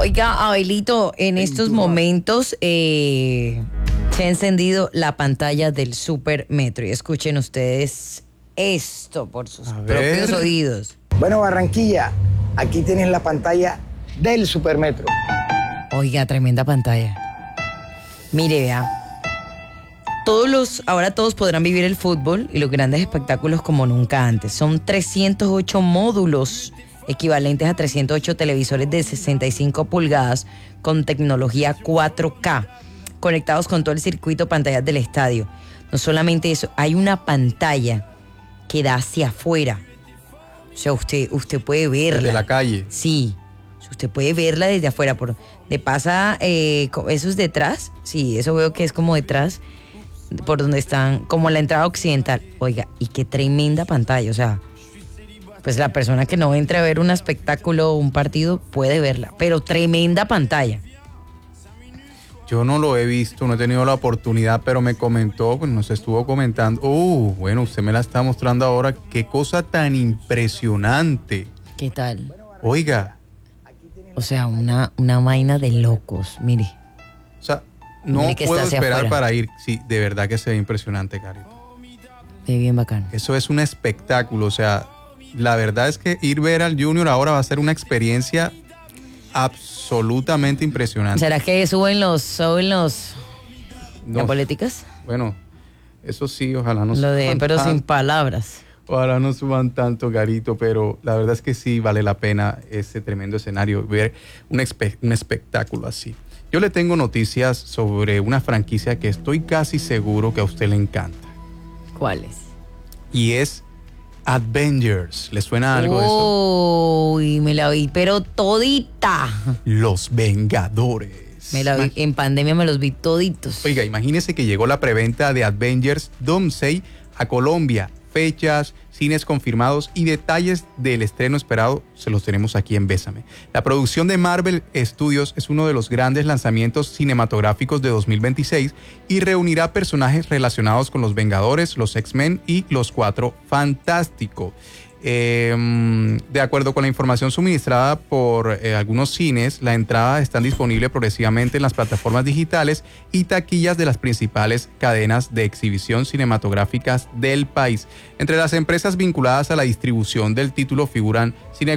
Oiga, Abelito, en estos momentos se ha encendido la pantalla del Supermetro. Y escuchen ustedes esto por sus propios oídos. Bueno, Barranquilla, aquí tienes la pantalla del Supermetro. Oiga, tremenda pantalla. Mire, vea. Ahora todos podrán vivir el fútbol y los grandes espectáculos como nunca antes. Son 308 módulos equivalentes a 308 televisores de 65 pulgadas con tecnología 4K, conectados con todo el circuito pantallas del estadio. No solamente eso, hay una pantalla que da hacia afuera. O sea, usted puede verla. Desde la calle. Sí, usted puede verla desde afuera. ¿Le pasa eso es detrás? Sí, eso veo que es como detrás, por donde están, como la entrada occidental. Oiga, y qué tremenda pantalla. O sea, pues la persona que no entre a ver un espectáculo o un partido puede verla, pero tremenda pantalla. Yo no lo he visto, no he tenido la oportunidad, pero me comentó, pues nos estuvo comentando. Bueno, usted me la está mostrando ahora. Qué cosa tan impresionante. ¿Qué tal? Oiga. O sea, una vaina de locos, mire. O sea, no puedo esperar para ir. Sí, de verdad que se ve impresionante, Carito. Se ve bien bacán. Eso es un espectáculo, o sea, la verdad es que ir a ver al Junior ahora va a ser una experiencia absolutamente impresionante. ¿Será que suben los políticas? Bueno, eso sí, ojalá no suban pero tanto, sin palabras. Ojalá no suban tanto, Garito, pero la verdad es que sí vale la pena ese tremendo escenario, ver un espectáculo así. Yo le tengo noticias sobre una franquicia que estoy casi seguro que a usted le encanta. ¿Cuál es? Y es Avengers. ¿Le suena algo de eso? Uy, me la vi, pero todita. Los Vengadores. Me la vi, en pandemia me los vi toditos. Oiga, imagínese que llegó la preventa de Avengers Doomsday a Colombia. Fechas, cines confirmados y detalles del estreno esperado se los tenemos aquí en Bésame. La producción de Marvel Studios es uno de los grandes lanzamientos cinematográficos de 2026 y reunirá personajes relacionados con los Vengadores, los X-Men y los Cuatro Fantásticos. De acuerdo con la información suministrada por algunos cines, la entrada está disponible progresivamente en las plataformas digitales y taquillas de las principales cadenas de exhibición cinematográficas del país. Entre las empresas vinculadas a la distribución del título figuran